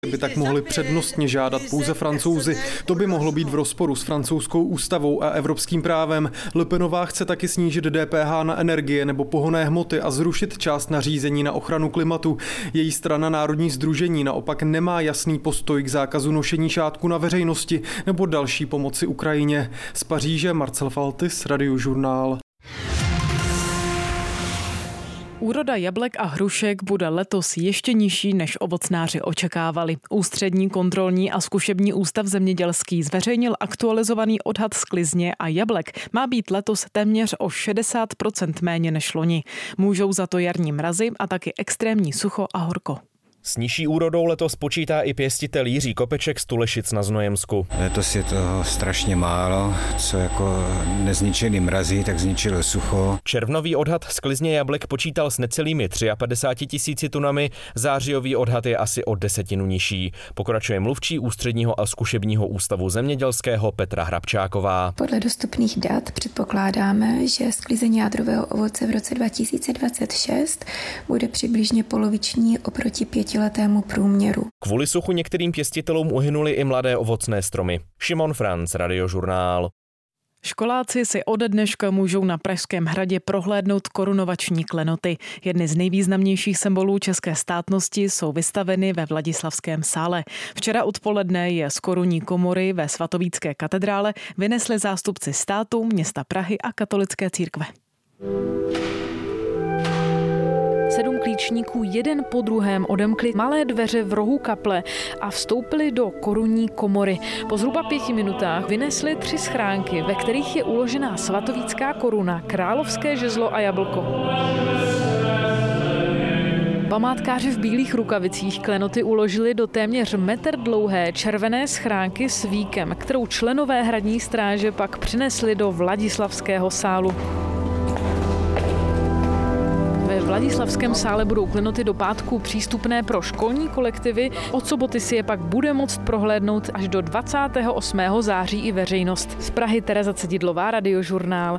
By tak mohli přednostně žádat pouze Francouzi. To by mohlo být v rozporu s francouzskou ústavou a evropským právem. Le Penová chce taky snížit DPH na energie nebo pohonné hmoty a zrušit část nařízení na ochranu klimatu. Její strana Národní sdružení naopak nemá jasný postoj k zákazu nošení šátku na veřejnosti nebo další pomoci Ukrajině. Z Paříže Marcel Faltis, Radiožurnál. Úroda jablek a hrušek bude letos ještě nižší, než ovocnáři očekávali. Ústřední kontrolní a zkušební ústav zemědělský zveřejnil aktualizovaný odhad sklizně a jablek. Má být letos téměř o 60% méně než loni. Můžou za to jarní mrazy a taky extrémní sucho a horko. S nižší úrodou letos počítá i pěstitel Jiří Kopeček z Tulešic na Znojemsku. Letos je toho strašně málo, co jako nezničili mrazy, tak zničilo sucho. Červnový odhad sklizně jablek počítal s necelými 53 000 tunami, zářijový odhad je asi o 10 nižší. Pokračuje mluvčí Ústředního a zkušebního ústavu zemědělského Petra Hrabčáková. Podle dostupných dat předpokládáme, že sklizeň jádrového ovoce v roce 2026 bude přibližně poloviční oproti 5letému průměru. Kvůli suchu některým pěstitelům uhynuly i mladé ovocné stromy. Šimon Franc, Radiožurnál. Školáci si ode dneška můžou na Pražském hradě prohlédnout korunovační klenoty. Jedny z nejvýznamnějších symbolů české státnosti jsou vystaveny ve Vladislavském sále. Včera odpoledne je z korunní komory ve Svatovícké katedrále vynesli zástupci státu, města Prahy a katolické církve. 7 klíčníků jeden po druhém odemkli malé dveře v rohu kaple a vstoupili do korunní komory. Po zhruba 5 minutách vynesli 3 schránky, ve kterých je uložená svatovícká koruna, královské žezlo a jablko. Památkáři v bílých rukavicích klenoty uložili do téměř metr dlouhé červené schránky s víkem, kterou členové hradní stráže pak přinesli do Vladislavského sálu. Ve Vladislavském sále budou klenoty do pátku přístupné pro školní kolektivy, od soboty si je pak bude moct prohlédnout až do 28. září i veřejnost. Z Prahy Tereza Cedidlová, Radiožurnál.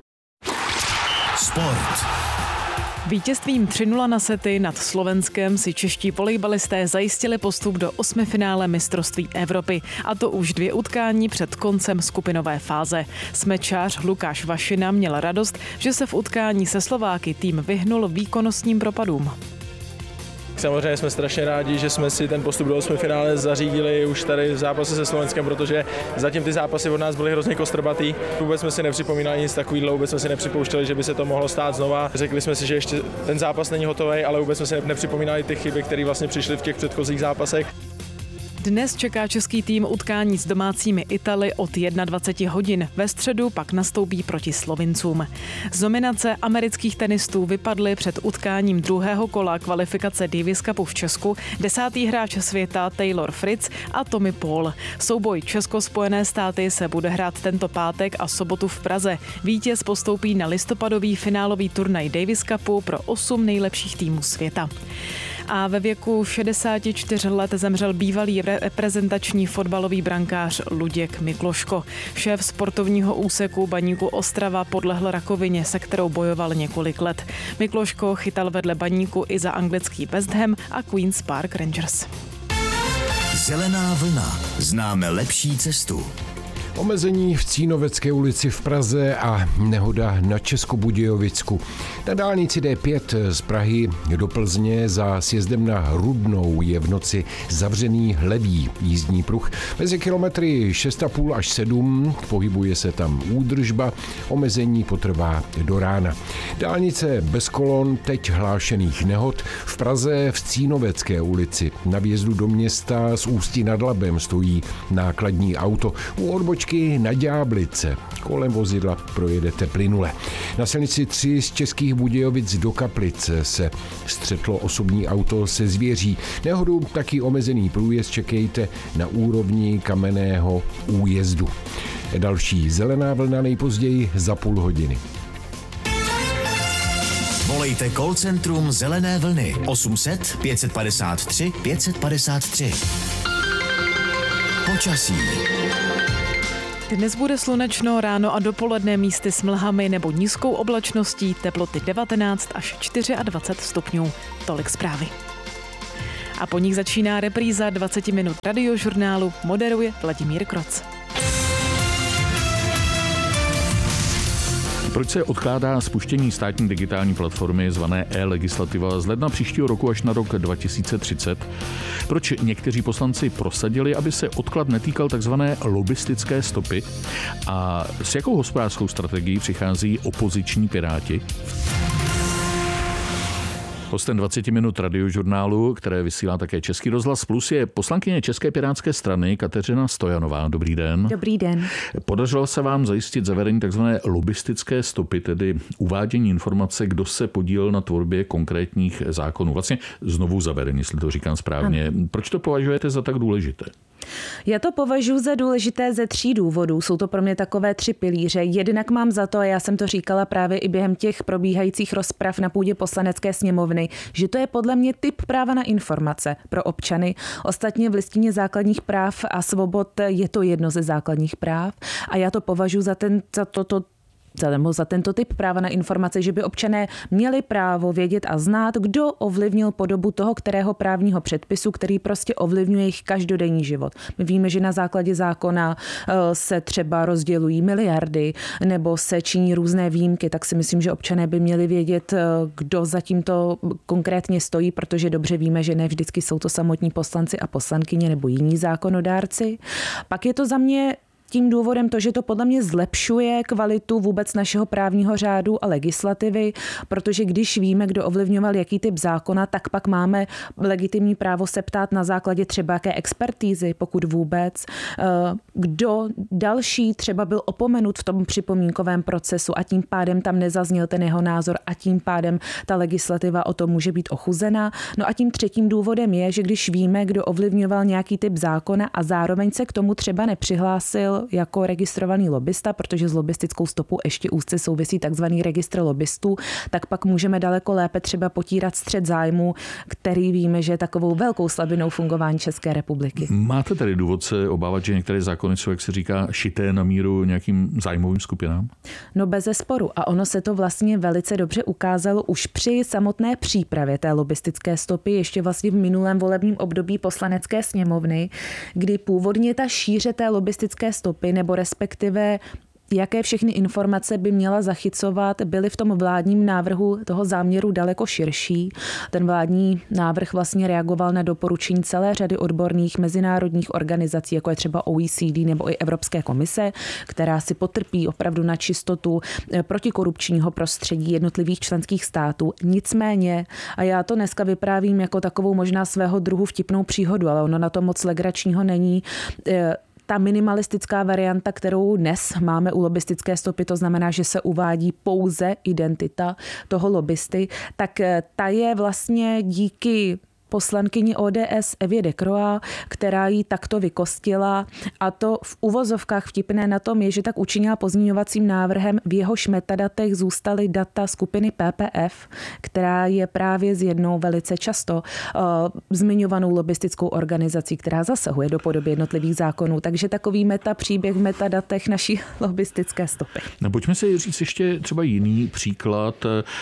Sport. Vítězstvím 3-0 na sety nad Slovenskem si čeští volejbalisté zajistili postup do 8finále mistrovství Evropy. A to už 2 utkání před koncem skupinové fáze. Smečář Lukáš Vašina měl radost, že se v utkání se Slováky tým vyhnul výkonnostním propadům. Samozřejmě jsme strašně rádi, že jsme si ten postup do 8finále zařídili už tady v zápase se Slovenskem, protože zatím ty zápasy od nás byly hrozně kostrbatý. Vůbec jsme si nepřipomínali nic takového, vůbec jsme si nepřipouštěli, že by se to mohlo stát znova. Řekli jsme si, že ještě ten zápas není hotový, ale vůbec jsme si nepřipomínali ty chyby, které vlastně přišly v těch předchozích zápasech. Dnes čeká český tým utkání s domácími Italy od 21 hodin. Ve středu pak nastoupí proti Slovincům. Z nominace amerických tenistů vypadly před utkáním druhého kola kvalifikace Davis Cupu v Česku 10. hráč světa Taylor Fritz a Tommy Paul. Souboj Česko-Spojené státy se bude hrát tento pátek a sobotu v Praze. Vítěz postoupí na listopadový finálový turnaj Davis Cupu pro 8 nejlepších týmů světa. A ve věku 64 let zemřel bývalý reprezentační fotbalový brankář Luděk Mikloško. Šéf sportovního úseku Baníku Ostrava podlehl rakovině, se kterou bojoval několik let. Mikloško chytal vedle Baníku i za anglický West Ham a Queen's Park Rangers. Zelená vlna. Známe lepší cestu. Omezení v Cínovecké ulici v Praze a nehoda na Českobudějovicku. Na dálnici D5 z Prahy do Plzně za sjezdem na Rudnou je v noci zavřený levý jízdní pruh. Mezi kilometry 6,5 až 7 pohybuje se tam údržba, omezení potrvá do rána. Dálnice bez kolon teď hlášených nehod. V Praze v Cínovecké ulici na vjezdu do města z Ústí nad Labem stojí nákladní auto. U odbočky na Ďáblice kolem vozidla projedete plynule. Na silnici 3 z Českých Budějovic do Kaplice se střetlo osobní auto se zvěří. Nehodu taky omezený průjezd čekejte na úrovni Kamenného újezdu. Další zelená vlna nejpozději za půl hodiny. Volejte call centrum Zelené vlny 800 553 553. Počasí. Dnes bude slunečno, ráno a dopoledne místy s mlhami nebo nízkou oblačností, teploty 19 až 24 stupňů. Tolik zprávy. a po nich začíná repríza 20 minut radiožurnálu, moderuje Vladimír Kroc. Proč se odkládá spuštění státní digitální platformy zvané e-legislativa z ledna příštího roku až na rok 2030? Proč někteří poslanci prosadili, aby se odklad netýkal takzvané lobistické stopy? A s jakou hospodářskou strategií přichází opoziční Piráti? Hostem 20 minut radiožurnálu, které vysílá také Český rozhlas Plus, je poslankyně České pirátské strany Kateřina Stojanová. Dobrý den. Dobrý den. Podařilo se vám zajistit zavedení tzv. Lobistické stopy, tedy uvádění informace, kdo se podílel na tvorbě konkrétních zákonů. Vlastně znovu zavedení, jestli to říkám správně. Ano. Proč to považujete za tak důležité? Já to považuji za důležité ze 3 důvodů. Jsou to pro mě takové 3 pilíře. Jednak mám za to, a já jsem to říkala právě i během těch probíhajících rozprav na půdě Poslanecké sněmovny, že to je podle mě typ práva na informace pro občany. Ostatně v listině základních práv a svobod je to jedno ze základních práv a já to považuji za tento typ práva na informace, že by občané měli právo vědět a znát, kdo ovlivnil podobu toho, kterého právního předpisu, který prostě ovlivňuje jejich každodenní život. My víme, že na základě zákona se třeba rozdělují miliardy nebo se činí různé výjimky, tak si myslím, že občané by měli vědět, kdo za tímto konkrétně stojí, protože dobře víme, že ne vždycky jsou to samotní poslanci a poslankyně nebo jiní zákonodárci. Pak je to za mě tím důvodem to, že to podle mě zlepšuje kvalitu vůbec našeho právního řádu a legislativy, protože když víme, kdo ovlivňoval jaký typ zákona, tak pak máme legitimní právo se ptát na základě třeba jaké expertízy, pokud vůbec, kdo další třeba byl opomenut v tom připomínkovém procesu a tím pádem tam nezazněl ten jeho názor a tím pádem ta legislativa o tom může být ochuzena. No a tím třetím důvodem je, že když víme, kdo ovlivňoval nějaký typ zákona a zároveň se k tomu třeba nepřihlásil jako registrovaný lobista, protože s lobistickou stopou ještě úzce souvisí takzvaný registr lobbystů, tak pak můžeme daleko lépe třeba potírat střet zájmu, který víme, že je takovou velkou slabinou fungování České republiky. Máte tady důvod se obávat, že některé zákony jsou, jak se říká, šité na míru nějakým zájmovým skupinám? No bezesporu. A ono se to vlastně velice dobře ukázalo už při samotné přípravě té lobbystické stopy, ještě vlastně v minulém volebním období Poslanecké sněmovny, kdy původně ta šíře té lobbystické stopy nebo respektive jaké všechny informace by měla zachycovat, byly v tom vládním návrhu toho záměru daleko širší. Ten vládní návrh vlastně reagoval na doporučení celé řady odborných mezinárodních organizací, jako je třeba OECD nebo i Evropské komise, která si potrpí opravdu na čistotu protikorupčního prostředí jednotlivých členských států. Nicméně, a já to dneska vyprávím jako takovou možná svého druhu vtipnou příhodu, ale ono na to moc legračního není, ta minimalistická varianta, kterou dnes máme u lobbystické stopy, to znamená, že se uvádí pouze identita toho lobbysty, tak ta je vlastně díky poslankyni ODS Evě Decroix, která ji takto vykostila, a to v uvozovkách vtipné na tom je, že tak učinila pozměňovacím návrhem, v jehož metadatech zůstaly data skupiny PPF, která je právě s jednou velice často zmiňovanou lobbystickou organizací, která zasahuje do podoby jednotlivých zákonů. Takže takový příběh v metadatech naší lobbystické stopy. No, pojďme si říct ještě třeba jiný příklad.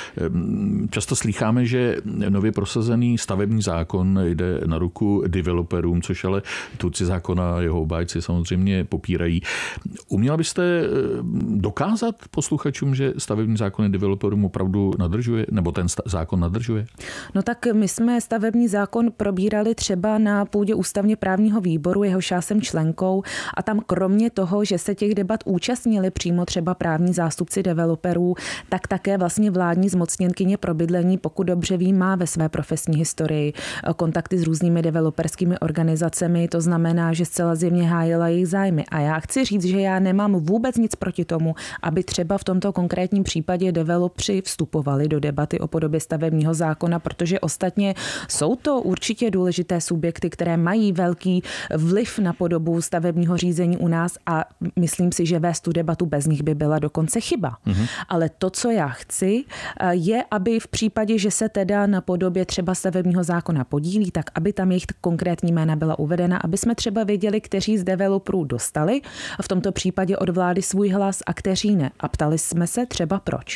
Často slýcháme, že nově prosazený stavební zákon jde na ruku developerům, což ale tvůrci zákona, jeho obhájci samozřejmě popírají. Uměla byste dokázat posluchačům, že stavební zákon developerům opravdu nadržuje, nebo ten zákon nadržuje? No tak my jsme stavební zákon probírali třeba na půdě ústavně právního výboru, jehož já jsem členkou, a tam kromě toho, že se těch debat účastnili přímo třeba právní zástupci developerů, tak také vlastně vládní zmocněnkyně pro bydlení, pokud dobře vím, má ve své profesní historii kontakty s různými developerskými organizacemi, to znamená, že zcela zjevně hájila jejich zájmy. A já chci říct, že já nemám vůbec nic proti tomu, aby třeba v tomto konkrétním případě developři vstupovali do debaty o podobě stavebního zákona, protože ostatně jsou to určitě důležité subjekty, které mají velký vliv na podobu stavebního řízení u nás a myslím si, že vést tu debatu bez nich by byla dokonce chyba. Ale to, co já chci, je, aby v případě, že se teda na podobě třeba stavebního zákona podílí, tak aby tam jejich konkrétní jména byla uvedena, aby jsme třeba věděli, kteří z developerů dostali v tomto případě od vlády svůj hlas a kteří ne. A ptali jsme se třeba proč.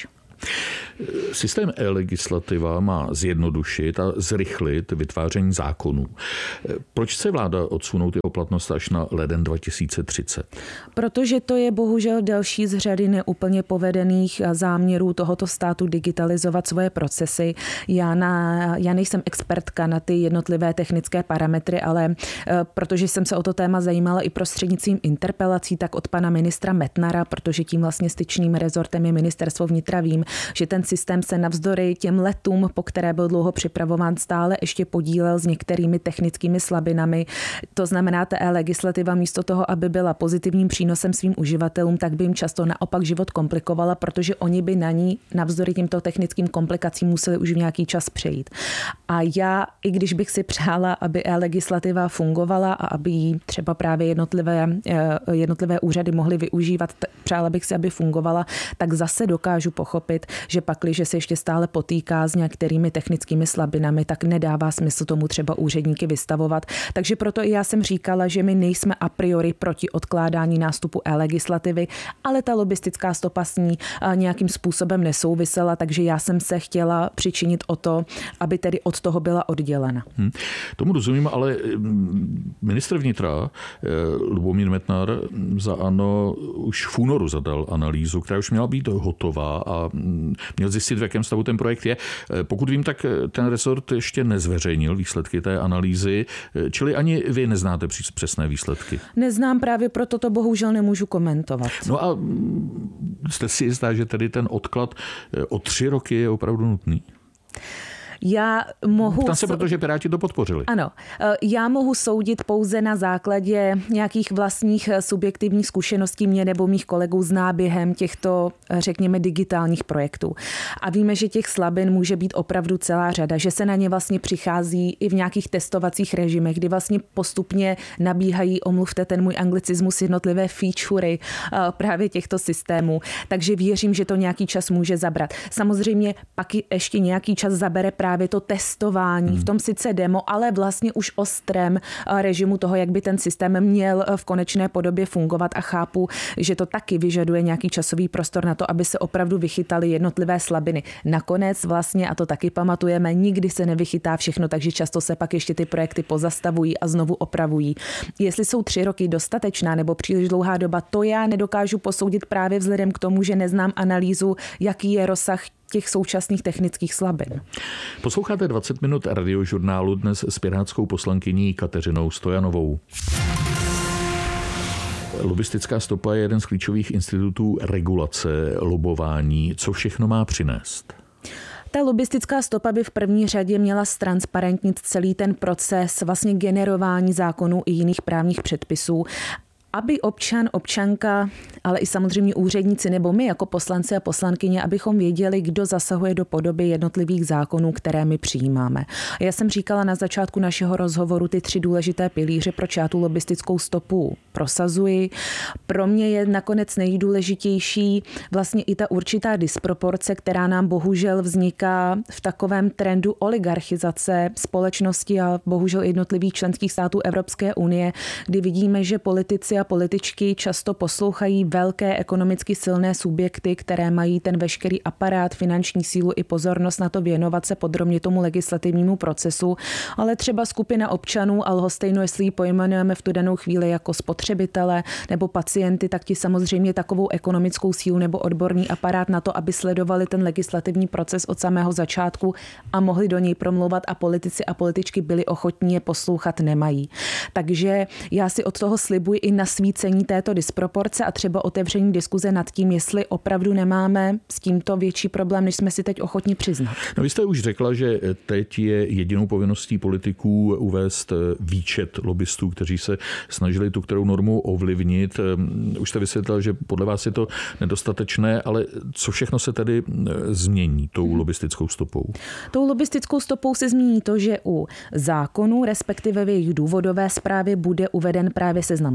Systém e-legislativa má zjednodušit a zrychlit vytváření zákonů. Proč chce vláda odsunout jeho platnost až na leden 2030? Protože to je bohužel další z řady neúplně povedených záměrů tohoto státu digitalizovat svoje procesy. Já nejsem expertka na ty jednotlivé technické parametry, ale protože jsem se o to téma zajímala i prostřednictvím interpelací, tak od pana ministra Metnara, protože tím vlastně styčným rezortem je ministerstvo vnitra, vím, že ten systém se navzdory těm letům, po které byl dlouho připravován, stále ještě podílel s některými technickými slabinami. To znamená, ta e-legislativa místo toho, aby byla pozitivním přínosem svým uživatelům, tak by jim často naopak život komplikovala, protože oni by na ní navzdory těmto technickým komplikacím museli už v nějaký čas přejít. A já, i když bych si přála, aby e-legislativa fungovala a aby ji třeba právě jednotlivé úřady mohly využívat, přála bych si, aby fungovala, tak zase dokážu pochopit, že pakliže se ještě stále potýká s některými technickými slabinami, tak nedává smysl tomu třeba úředníky vystavovat. Takže proto i já jsem říkala, že my nejsme a priori proti odkládání nástupu e-legislativy, ale ta lobistická stopa s ní nějakým způsobem nesouvisela, takže já jsem se chtěla přičinit o to, aby tedy od toho byla oddělena. Tomu rozumím, ale ministr vnitra Lubomír Metnar za ANO už v únoru zadal analýzu, která už měla být hotová a měl zjistit, v jakém stavu ten projekt je. Pokud vím, tak ten resort ještě nezveřejnil výsledky té analýzy, čili ani vy neznáte přesné výsledky. Neznám, právě proto to bohužel nemůžu komentovat. No a jste si jistá, že tedy ten odklad o 3 roky je opravdu nutný? Ptám se, protože Piráti to podpořili. Ano, já mohu soudit pouze na základě nějakých vlastních subjektivních zkušeností mě nebo mých kolegů s náběhem těchto, řekněme, digitálních projektů. A víme, že těch slabin může být opravdu celá řada, že se na ně vlastně přichází i v nějakých testovacích režimech, kdy vlastně postupně nabíhají, omluvte ten můj anglicismus, jednotlivé featurey právě těchto systémů. Takže věřím, že to nějaký čas může zabrat. Samozřejmě pak ještě nějaký čas zabere právě to testování, v tom sice demo, ale vlastně už ostrém režimu toho, jak by ten systém měl v konečné podobě fungovat, a chápu, že to taky vyžaduje nějaký časový prostor na to, aby se opravdu vychytaly jednotlivé slabiny. Nakonec vlastně, a to taky pamatujeme, nikdy se nevychytá všechno, takže často se pak ještě ty projekty pozastavují a znovu opravují. Jestli jsou 3 roky dostatečná nebo příliš dlouhá doba, to já nedokážu posoudit právě vzhledem k tomu, že neznám analýzu, jaký je rozsah těch současných technických slabin. Posloucháte 20 minut radiožurnálu dnes s pirátskou poslankyní Kateřinou Stojanovou. Lobistická stopa je jeden z klíčových institutů regulace lobování. Co všechno má přinést? Ta lobistická stopa by v první řadě měla ztransparentnit celý ten proces vlastně generování zákonů i jiných právních předpisů, aby občan, občanka, ale i samozřejmě úředníci nebo my jako poslanci a poslankyně, abychom věděli, kdo zasahuje do podoby jednotlivých zákonů, které my přijímáme. Já jsem říkala na začátku našeho rozhovoru ty 3 důležité pilíře, proč já tu lobistickou stopu prosazuji. Pro mě je nakonec nejdůležitější vlastně i ta určitá disproporce, která nám bohužel vzniká v takovém trendu oligarchizace společnosti a bohužel jednotlivých členských států Evropské unie, kdy vidíme, že politici a političky často poslouchají velké ekonomicky silné subjekty, které mají ten veškerý aparát, finanční sílu i pozornost na to věnovat se podrobně tomu legislativnímu procesu, ale třeba skupina občanů, a lhostejno, jestli ji pojmenujeme v tu danou chvíli jako spotřebitele nebo pacienty, tak ti samozřejmě takovou ekonomickou sílu nebo odborný aparát na to, aby sledovali ten legislativní proces od samého začátku a mohli do něj promlouvat, a politici a političky byli ochotní je poslouchat, nemají. Takže já si od toho slibuji i nasvícení této disproporce a třeba otevření diskuze nad tím, jestli opravdu nemáme s tímto větší problém, než jsme si teď ochotni přiznat. No, vy jste už řekla, že teď je jedinou povinností politiků uvést výčet lobbystů, kteří se snažili tu kterou normu ovlivnit. Už jste vysvětlil, že podle vás je to nedostatečné, ale co všechno se tedy změní tou lobbystickou stopou? Tou lobbystickou stopou se změní to, že u zákonů, respektive v jejich důvodové zprávě, bude uveden právě seznam lobbystů,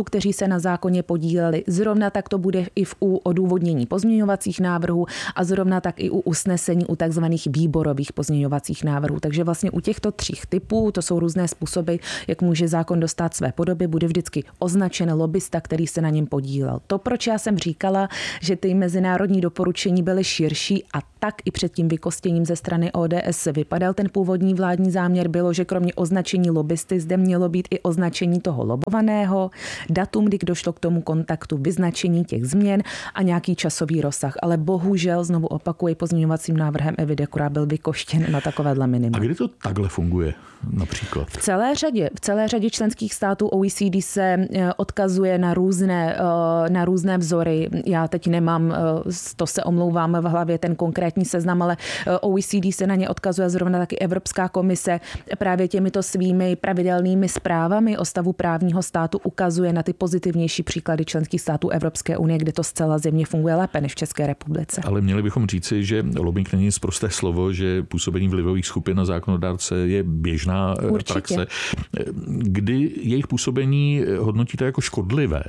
kteří se na zákoně podíleli. Zrovna tak to bude i u odůvodnění pozměňovacích návrhů a zrovna tak i u usnesení u takzvaných výborových pozměňovacích návrhů. Takže vlastně u těchto 3 typů, to jsou různé způsoby, jak může zákon dostat své podoby, bude vždycky označen lobista, který se na něm podílel. To, proč já jsem říkala, že ty mezinárodní doporučení byly širší a tak i před tím vykostěním ze strany ODS vypadal ten původní vládní záměr, bylo, že kromě označení lobbysty zde mělo být i označení toho lobovaného, datum, kdy došlo k tomu kontaktu, vyznačení těch změn a nějaký časový rozsah. Ale bohužel, znovu opakuji, pozměňovacím návrhem Evidekura byl vykoštěn na takovéhle minimum. A kdy to takhle funguje například? V celé řadě členských států OECD se odkazuje na různé vzory. Já teď nemám, to se omlouvám v hlavě ten konkrétní seznam, ale OECD se na ně odkazuje, zrovna taky Evropská komise právě těmito svými pravidelnými zprávami o stavu právního státu ukazuje na ty pozitivnější příklady členských států Evropské unie, kde to zcela zjevně funguje lépe než v České republice. Ale měli bychom říci, že lobbying není sprosté slovo, že působení vlivových skupin na zákonodárce je běžná praxe. Kdy jejich působení hodnotíte jako škodlivé?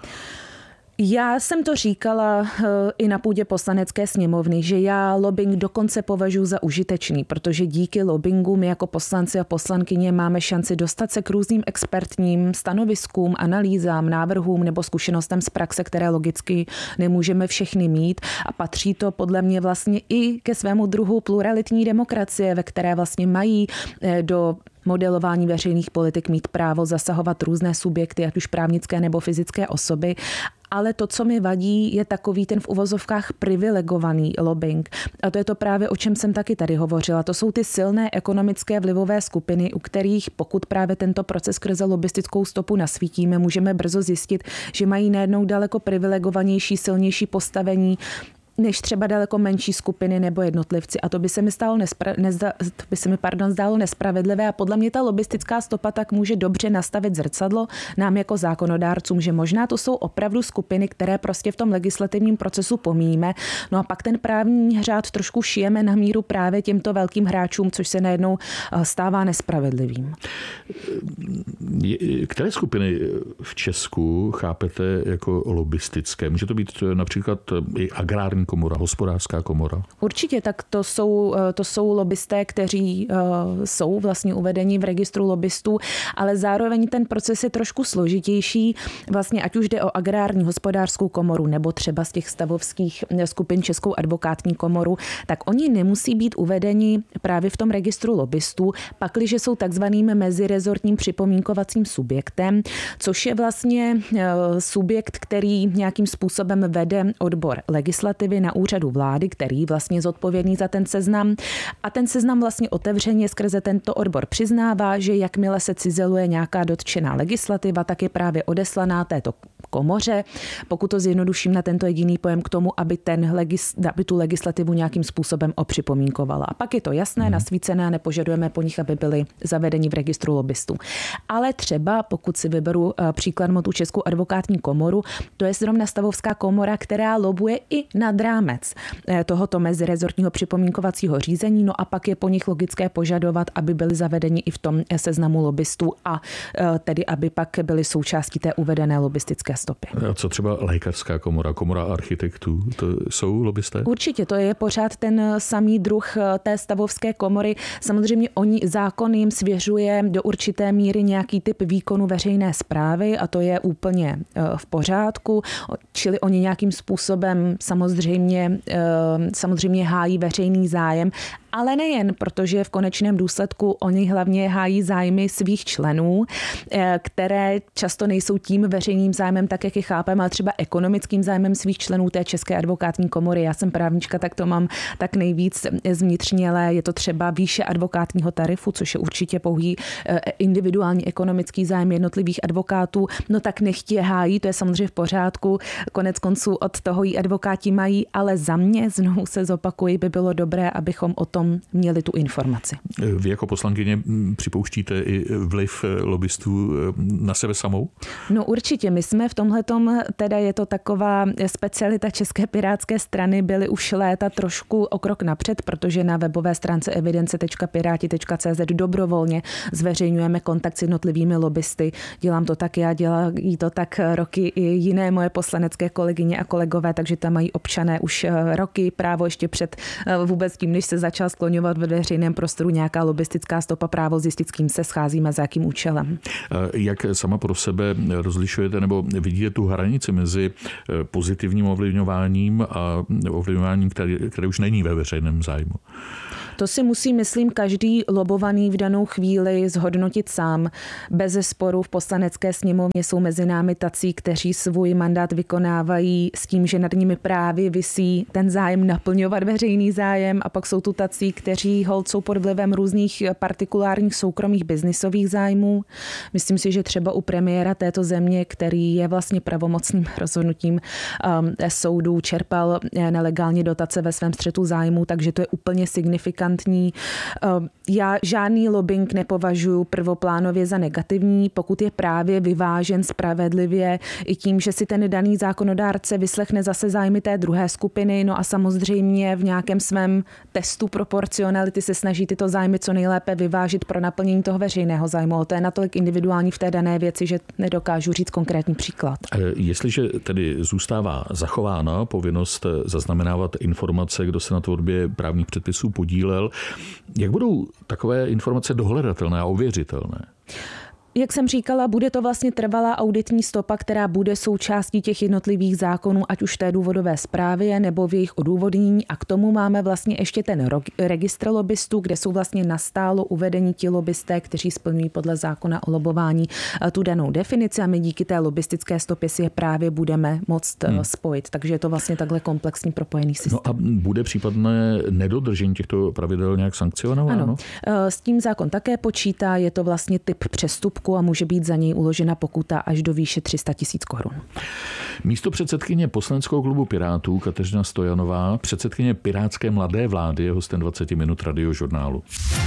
Já jsem to říkala i na půdě Poslanecké sněmovny, že já lobbying dokonce považuji za užitečný, protože díky lobbingu my jako poslanci a poslankyně máme šanci dostat se k různým expertním stanoviskům, analýzám, návrhům nebo zkušenostem z praxe, které logicky nemůžeme všechny mít a patří to podle mě vlastně i ke svému druhu pluralitní demokracie, ve které vlastně mají do modelování veřejných politik mít právo zasahovat různé subjekty, ať už právnické nebo fyzické osoby. Ale to, co mi vadí, je takový ten v uvozovkách privilegovaný lobbying. A to je to právě, o čem jsem taky tady hovořila. To jsou ty silné ekonomické vlivové skupiny, u kterých, pokud právě tento proces skrze lobbystickou stopu nasvítíme, můžeme brzo zjistit, že mají najednou daleko privilegovanější, silnější postavení než třeba daleko menší skupiny nebo jednotlivci. A to by se mi zdálo nespravedlivé a podle mě ta lobbystická stopa tak může dobře nastavit zrcadlo nám jako zákonodárcům, že možná to jsou opravdu skupiny, které prostě v tom legislativním procesu pomíjíme. No a pak ten právní řád trošku šijeme na míru právě těmto velkým hráčům, což se najednou stává nespravedlivým. Které skupiny v Česku chápete jako lobbystické? Může to být například i agrární komora, hospodářská komora? Určitě, tak to jsou lobbysté, kteří jsou vlastně uvedeni v registru lobbystů, ale zároveň ten proces je trošku složitější, vlastně ať už jde o agrární hospodářskou komoru nebo třeba z těch stavovských skupin Českou advokátní komoru, tak oni nemusí být uvedeni právě v tom registru lobbystů, pakliže jsou takzvaným mezirezortním připomínkovacím subjektem, což je vlastně subjekt, který nějakým způsobem vede odbor legislativy na úřadu vlády, který vlastně je zodpovědný za ten seznam. A ten seznam vlastně otevřeně skrze tento odbor přiznává, že jakmile se cizeluje nějaká dotčená legislativa, tak je právě odeslaná této komoře, pokud to zjednoduším na tento jediný pojem k tomu, aby tu legislativu nějakým způsobem opřipomínkovala. A pak je to jasné, nasvícené a nepožadujeme po nich, aby byli zavedeni v registru lobbystů. Ale třeba, pokud si vyberu příklad tu Českou advokátní komoru, to je zrovna stavovská komora, která lobuje i nad rámec tohoto mezirezortního připomínkovacího řízení, no a pak je po nich logické požadovat, aby byli zavedeni i v tom seznamu lobbystů a tedy, aby pak byli součástí té uvedené lobbystické stopy. A co třeba lékařská komora, komora architektů, to jsou lobbysté? Určitě, to je pořád ten samý druh té stavovské komory. Samozřejmě zákon jim svěřuje do určité míry nějaký typ výkonu veřejné správy a to je úplně v pořádku, čili oni nějakým způsobem samozřejmě hájí veřejný zájem, ale nejen, protože v konečném důsledku oni hlavně hájí zájmy svých členů, které často nejsou tím veřejným zájmem, tak jak je chápeme, ale třeba ekonomickým zájmem svých členů té České advokátní komory. Já jsem právnička, tak to mám tak nejvíc zvnitřnělé. Je to třeba výše advokátního tarifu, což je určitě pouhý individuální ekonomický zájem jednotlivých advokátů. No tak nechť je hájí, to je samozřejmě v pořádku. Konec konců od toho jí advokáti mají nedělají, ale za mě, znovu se zopakuji, by bylo dobré, abychom o tom měli tu informaci. Vy jako poslankyně připouštíte i vliv lobbystů na sebe samou? No určitě, my jsme v tomhletom, teda je to taková specialita České pirátské strany, byli už léta trošku o krok napřed, protože na webové stránce evidence.pirati.cz dobrovolně zveřejňujeme kontakt s jednotlivými lobbysty. Dělám to tak já, dělají to tak roky i jiné moje poslanecké kolegyně a kolegové, takže tam mají občané už roky právo ještě před vůbec tím, než se začal skloňovat ve veřejném prostoru nějaká lobbystická stopa, právo zjistit, s kým se scházíme, za jakým účelem. Jak sama pro sebe rozlišujete nebo vidíte tu hranici mezi pozitivním ovlivňováním a ovlivňováním, které už není ve veřejném zájmu? To si musí, myslím, každý lobovaný v danou chvíli zhodnotit sám. Bezesporu v poslanecké sněmovně jsou mezi námi tací, kteří svůj mandát vykonávají s tím, že nad nimi právě visí ten zájem naplňovat veřejný zájem, a pak jsou tu tací, kteří holt jsou pod vlivem různých partikulárních soukromých biznisových zájmů. Myslím si, že třeba u premiéra této země, který je vlastně pravomocným rozhodnutím soudů, čerpal nelegálně dotace ve svém střetu zájmu, takže to je úplně signifikantní. Já žádný lobbying nepovažuji prvoplánově za negativní, pokud je právě vyvážen spravedlivě i tím, že si ten daný zákonodárce vyslechne zase zájmy té druhé skupiny, no a samozřejmě v nějakém svém testu proporcionality se snaží tyto zájmy co nejlépe vyvážit pro naplnění toho veřejného zájmu. To je natolik individuální v té dané věci, že nedokážu říct konkrétní příklad. Jestliže tedy zůstává zachována povinnost zaznamenávat informace, kdo se na tvorbě právních předpisů podílel, jak budou takové informace dohledatelné a ověřitelné? Jak jsem říkala, bude to vlastně trvalá auditní stopa, která bude součástí těch jednotlivých zákonů, ať už té důvodové zprávě nebo v jejich odůvodnění, a k tomu máme vlastně ještě ten registr lobbystů, kde jsou vlastně nastálo uvedení ti lobbysté, kteří splňují podle zákona o lobování tu danou definici, a my díky té lobbystické stopě si je právě budeme moct spojit. Takže je to vlastně takhle komplexní propojený systém. No a bude případné nedodržení těchto pravidel nějak sankcionováno? Ano, s tím zákon také počítá, je to vlastně typ přestupku a může být za něj uložena pokuta až do výše 300 000 korun. Místo předsedkyně poslaneckého klubu Pirátů Kateřina Stojanová, předsedkyně pirátské mladé vlády, je hostem 20 minut Radiožurnálu.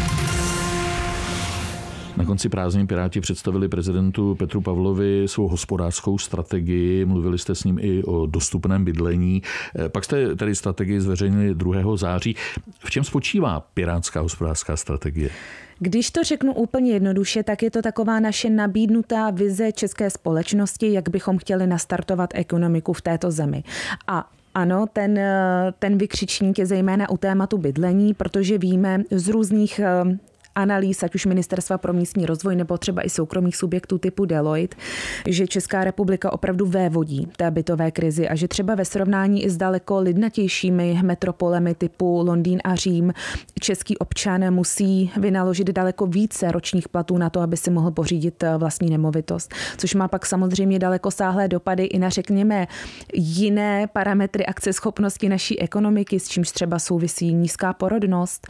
Na konci prázdnin Piráti představili prezidentu Petru Pavlovi svou hospodářskou strategii, mluvili jste s ním i o dostupném bydlení. Pak jste tedy strategii zveřejnili 2. září. V čem spočívá pirátská hospodářská strategie? Když to řeknu úplně jednoduše, tak je to taková naše nabídnutá vize české společnosti, jak bychom chtěli nastartovat ekonomiku v této zemi. A ano, ten vykřičník je zejména u tématu bydlení, protože víme z různých analýz, ať už Ministerstva pro místní rozvoj nebo třeba i soukromých subjektů typu Deloitte, že Česká republika opravdu vévodí té bytové krizi a že třeba ve srovnání i s daleko lidnatějšími metropolemi typu Londýn a Řím český občan musí vynaložit daleko více ročních platů na to, aby si mohl pořídit vlastní nemovitost, což má pak samozřejmě dalekosáhlé dopady i na, řekněme, jiné parametry akceschopnosti naší ekonomiky, s čímž třeba souvisí nízká porodnost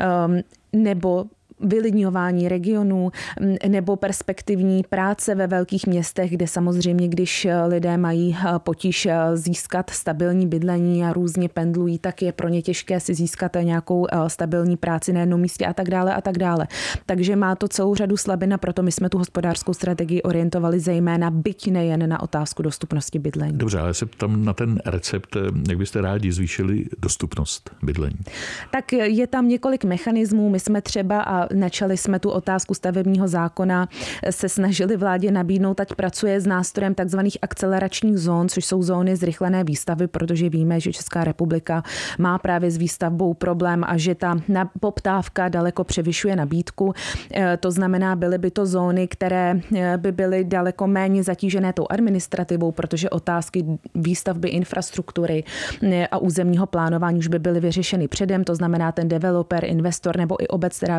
nebo vylidňování regionů nebo perspektivní práce ve velkých městech, kde samozřejmě, když lidé mají potíž získat stabilní bydlení a různě pendlují, tak je pro ně těžké si získat nějakou stabilní práci na jednom místě a tak dále a tak dále. Takže má to celou řadu slabin a proto my jsme tu hospodářskou strategii orientovali zejména, byť nejen na otázku dostupnosti bydlení. Dobře, ale se ptám na ten recept, jak byste rádi zvýšili dostupnost bydlení? Tak je tam několik mechanismů. My jsme třeba, a načali jsme tu otázku stavebního zákona, se snažili vládě nabídnout, ať pracuje s nástrojem takzvaných akceleračních zón, což jsou zóny zrychlené výstavby, protože víme, že Česká republika má právě s výstavbou problém a že ta poptávka daleko převyšuje nabídku. To znamená, byly by to zóny, které by byly daleko méně zatížené tou administrativou, protože otázky výstavby infrastruktury a územního plánování už by byly vyřešeny předem. To znamená, ten developer, investor nebo i obec, která by chtěla v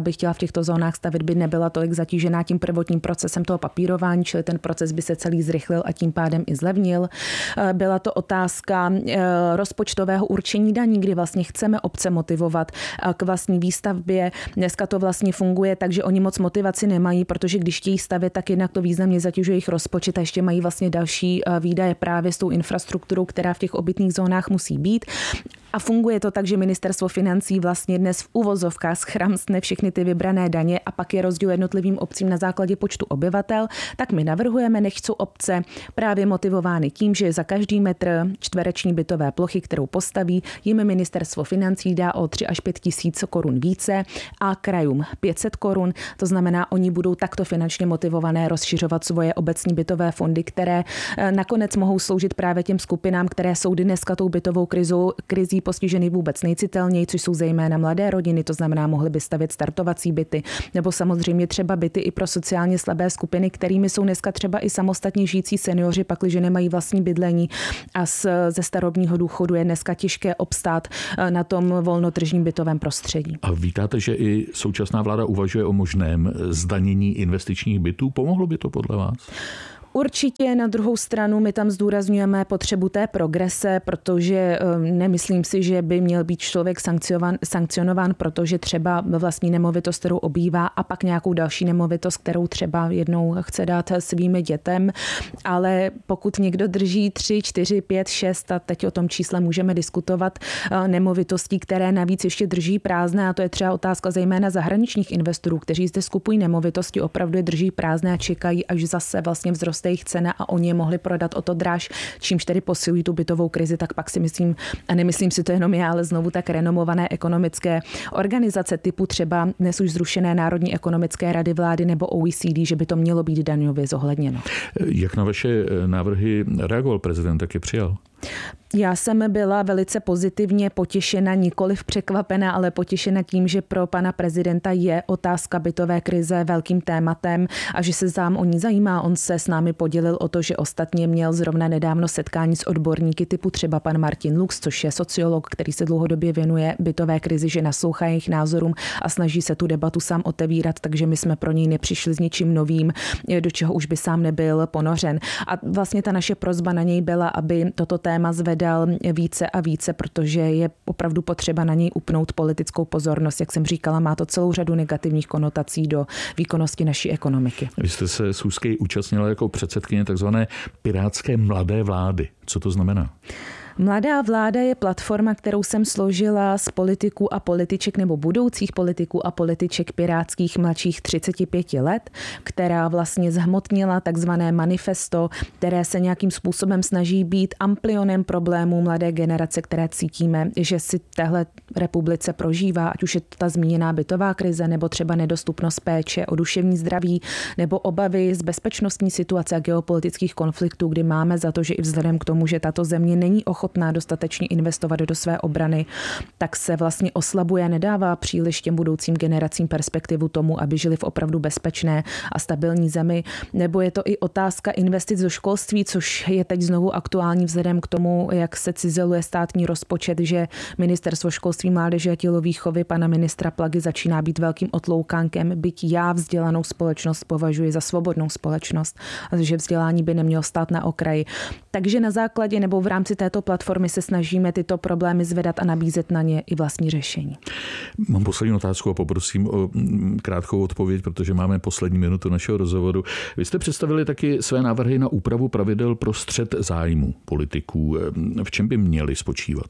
těchto zónách stavit by nebyla tolik zatížená tím prvotním procesem toho papírování, čili ten proces by se celý zrychlil a tím pádem i zlevnil. Byla to otázka rozpočtového určení daní, kdy vlastně chceme obce motivovat k vlastní výstavbě. Dneska to vlastně funguje, takže oni moc motivaci nemají, protože když chtějí stavět, tak jednak to významně zatěžuje jejich rozpočet a ještě mají vlastně další výdaje právě s tou infrastrukturou, která v těch obytných zónách musí být. A funguje to tak, že ministerstvo financí vlastně dnes v uvozovkách schramstne všechny ty vybrané daně a pak je rozděluje jednotlivým obcím na základě počtu obyvatel. Tak my navrhujeme, nech jsou obce právě motivovány tím, že za každý metr čtvereční bytové plochy, kterou postaví, jim ministerstvo financí dá o 3 až 5 tisíc korun více a krajům 500 korun. To znamená, oni budou takto finančně motivované rozšiřovat svoje obecní bytové fondy, které nakonec mohou sloužit právě těm skupinám, které jsou dneska tou bytovou krizí postiženy vůbec nejcitelněji, což jsou zejména mladé rodiny, to znamená, mohly by stavět startovací byty, nebo samozřejmě třeba byty i pro sociálně slabé skupiny, kterými jsou dneska třeba i samostatně žijící seniori, pakliže nemají vlastní bydlení a ze starobního důchodu je dneska těžké obstát na tom volnotržním bytovém prostředí. A vítáte, že i současná vláda uvažuje o možném zdanění investičních bytů? Pomohlo by to podle vás? Určitě, na druhou stranu my tam zdůrazňujeme potřebu té progrese, protože nemyslím si, že by měl být člověk sankcionován, protože třeba vlastní nemovitost, kterou obývá a pak nějakou další nemovitost, kterou třeba jednou chce dát svým dětem, ale pokud někdo drží 3, 4, 5, 6 a teď o tom čísle můžeme diskutovat, nemovitostí, které navíc ještě drží prázdné, a to je třeba otázka zejména zahraničních investorů, kteří zde skupují nemovitosti, opravdu je drží prázdné a čekají, až zase vlastně vzroste jejich cena a oni je mohli prodat o to dráž, čímž tedy posilují tu bytovou krizi, tak pak si myslím, a nemyslím si to jenom já, ale znovu tak renomované ekonomické organizace typu třeba dnes už zrušené Národní ekonomické rady vlády nebo OECD, že by to mělo být daňově zohledněno. Jak na vaše návrhy reagoval prezident, jak je přijal? Já jsem byla velice pozitivně potěšena, nikoliv překvapena, ale potěšena tím, že pro pana prezidenta je otázka bytové krize velkým tématem a že se sám o ní zajímá. On se s námi podělil o to, že ostatně měl zrovna nedávno setkání s odborníky typu třeba pan Martin Lux, což je sociolog, který se dlouhodobě věnuje bytové krizi, že naslouchá jejich názorům a snaží se tu debatu sám otevírat, takže my jsme pro něj nepřišli s ničím novým, do čeho už by sám nebyl ponořen. A vlastně ta naše prosba na něj byla, aby toto téma zvedal více a více, protože je opravdu potřeba na něj upnout politickou pozornost. Jak jsem říkala, má to celou řadu negativních konotací do výkonnosti naší ekonomiky. Vy jste se schůzky účastnila jako předsedkyně takzvané pirátské mladé vlády. Co to znamená? Mladá vláda je platforma, kterou jsem složila z politiků a političek nebo budoucích politiků a političek pirátských mladších 35 let, která vlastně zhmotnila takzvané manifesto, které se nějakým způsobem snaží být amplionem problémů mladé generace, které cítíme, že si téhle republice prožívá, ať už je to ta zmíněná bytová krize, nebo třeba nedostupnost péče o duševní zdraví, nebo obavy z bezpečnostní situace a geopolitických konfliktů, kdy máme za to, že i vzhledem k tomu, že tato země není ochotná dostatečně investovat do své obrany, tak se vlastně oslabuje a nedává příliš těm budoucím generacím perspektivu tomu, aby žili v opravdu bezpečné a stabilní zemi. Nebo je to i otázka investic do školství, což je teď znovu aktuální vzhledem k tomu, jak se cizeluje státní rozpočet, že ministerstvo školství, mládeže a tělovýchovy pana ministra Plagy začíná být velkým otloukánkem, byť já vzdělanou společnost považuji za svobodnou společnost, a že vzdělání by nemělo stát na okraji. Takže na základě nebo v rámci této platformy se snažíme tyto problémy zvedat a nabízet na ně i vlastní řešení. Mám poslední otázku a poprosím o krátkou odpověď, protože máme poslední minutu našeho rozhovoru. Vy jste představili taky své návrhy na úpravu pravidel pro střet zájmů politiků. V čem by měly spočívat?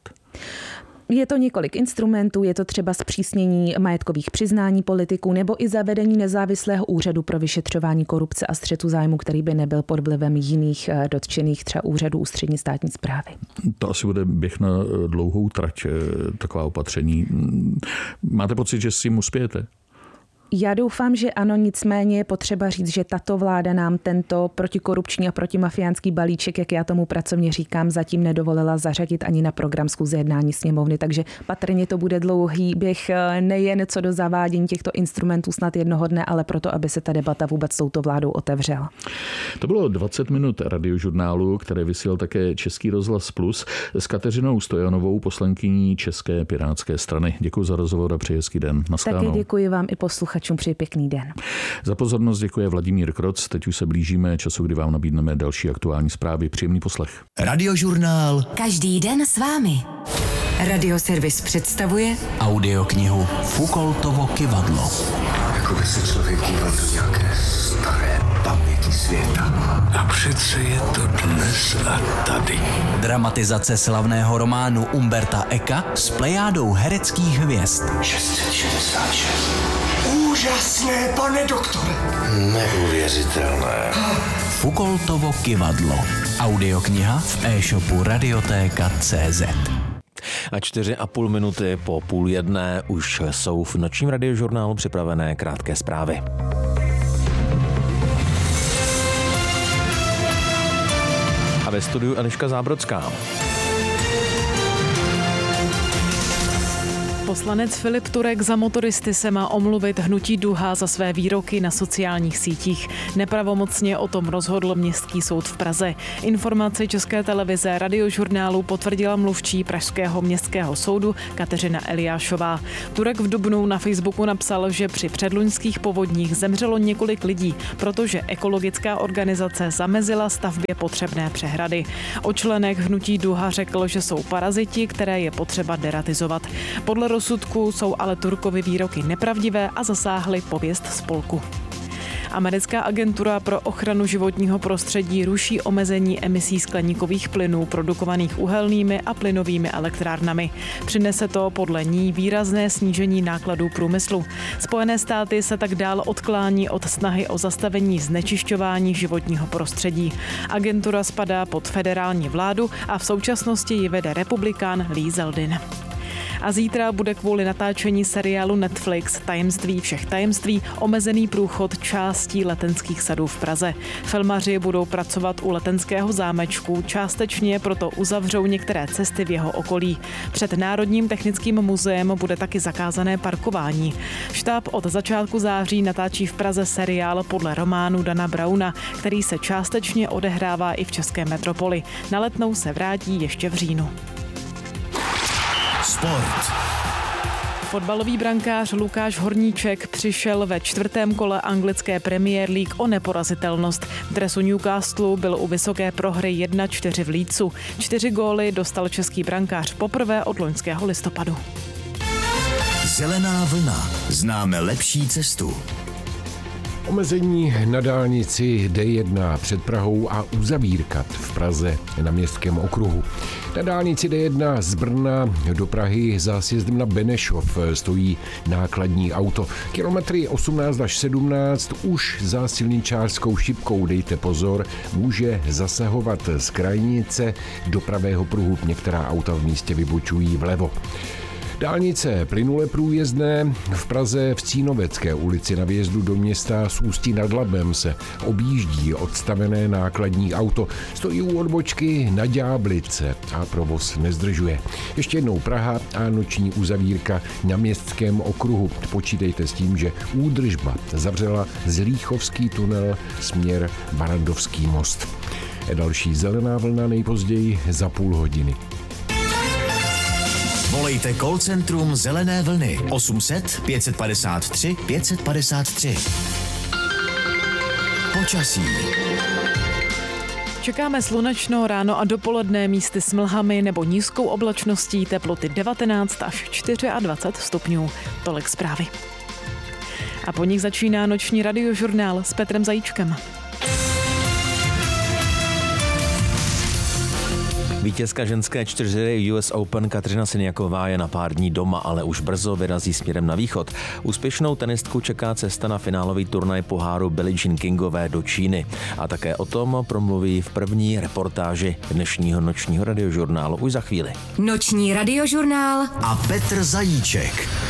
Je to několik instrumentů, je to třeba zpřísnění majetkových přiznání politiků nebo i zavedení nezávislého úřadu pro vyšetřování korupce a střetu zájmu, který by nebyl pod vlivem jiných dotčených třeba úřadů ústřední státní správy. To asi bude běh na dlouhou trať, taková opatření. Máte pocit, že si jim uspějete? Já doufám, že ano, nicméně je potřeba říct, že tato vláda nám tento protikorupční a protimafiánský balíček, jak já tomu pracovně říkám, zatím nedovolila zařadit ani na program schůze jednání sněmovny, takže patrně to bude dlouhý běh nejen co do zavádění těchto instrumentů snad jednoho dne, ale proto, aby se ta debata vůbec s touto vládou otevřela. To bylo 20 minut radiožurnálu, které vysílal také Český rozhlas Plus s Kateřinou Stojanovou, poslankyní České pirátské strany. Děkuji za rozhovor a přeji hezký den. Naschledanou. Také děkuji vám i posluchačům posluchačům přeji pěkný den. Za pozornost děkuje Vladimír Kroc. Teď už se blížíme času, kdy vám nabídneme další aktuální zprávy. Příjemný poslech. Radiožurnál. Každý den s vámi. Radioservis představuje Audioknihu Foucaultovo kyvadlo. Jako by se člověk díval do nějaké staré paměti světa. A přece je to dnes a tady. Dramatizace slavného románu Umberta Eka s plejádou hereckých hvězd. 666. Úžasné, pane doktore. Neuvěřitelné. Foucaultovo kyvadlo. Audiokniha v e-shopu Radiotéka.cz. A 4,5 minuty po 12:30 už jsou v nočním radiožurnálu připravené krátké zprávy. A ve studiu Eliška Zábrodská. Poslanec Filip Turek za motoristy se má omluvit hnutí Duha za své výroky na sociálních sítích. Nepravomocně o tom rozhodl Městský soud v Praze. Informaci České televize Radiožurnálu potvrdila mluvčí Pražského městského soudu Kateřina Eliášová. Turek v dubnu na Facebooku napsal, že při předloňských povodních zemřelo několik lidí, protože ekologická organizace zamezila stavbě potřebné přehrady. O členech hnutí Duha řekl, že jsou paraziti, které je potřeba deratizovat. Podle rozsudku jsou ale Turkovy výroky nepravdivé a zasáhly pověst spolku. Americká agentura pro ochranu životního prostředí ruší omezení emisí skleníkových plynů produkovaných uhelnými a plynovými elektrárnami. Přinese to podle ní výrazné snížení nákladů průmyslu. Spojené státy se tak dál odklání od snahy o zastavení znečišťování životního prostředí. Agentura spadá pod federální vládu a v současnosti ji vede republikán Lee Zeldin. A zítra bude kvůli natáčení seriálu Netflix Tajemství všech tajemství omezený průchod částí Letenských sadů v Praze. Filmaři budou pracovat u Letenského zámečku, částečně proto uzavřou některé cesty v jeho okolí. Před Národním technickým muzeem bude taky zakázané parkování. Štáb od začátku září natáčí v Praze seriál podle románu Dana Browna, který se částečně odehrává i v české metropoli. Na Letnou se vrátí ještě v říjnu. Sport. Fotbalový brankář Lukáš Horníček přišel ve 4. kole anglické Premier League o neporazitelnost. V dresu Newcastle byl u vysoké prohry 1-4 v Leedsu. 4 góly dostal český brankář poprvé od loňského listopadu. Zelená vlna. Známe lepší cestu. Omezení na dálnici D1 před Prahou a uzavírka v Praze na Městském okruhu. Na dálnici D1 z Brna do Prahy za sjezdem na Benešov stojí nákladní auto. Kilometry 18 až 17 už za silničářskou šipkou, dejte pozor, může zasahovat z krajnice do pravého pruhu. Některá auta v místě vybočují vlevo. Dálnice plynule průjezdné v Praze v Cínovecké ulici na vjezdu do města z Ústí nad Labem se objíždí odstavené nákladní auto. Stojí u odbočky na Ďáblice a provoz nezdržuje. Ještě jednou Praha a noční uzavírka na Městském okruhu. Počítejte s tím, že údržba zavřela Zlíchovský tunel směr Barandovský most. Další zelená vlna nejpozději za půl hodiny. Volejte call centrum Zelené vlny 800 553 553. Počasí. Čekáme slunečno ráno a dopoledne, místy s mlhami nebo nízkou oblačností, teploty 19 až 24 stupňů. Tolik zprávy. A po nich začíná noční radiožurnál s Petrem Zajíčkem. Vítězka ženské čtyřhry US Open Kateřina Siniaková je na pár dní doma, ale už brzo vyrazí směrem na východ. Úspěšnou tenistku čeká cesta na finálový turnaj poháru Billie Jean Kingové do Číny. A také o tom promluví v první reportáži dnešního nočního radiožurnálu už za chvíli. Noční radiožurnál a Petr Zajíček.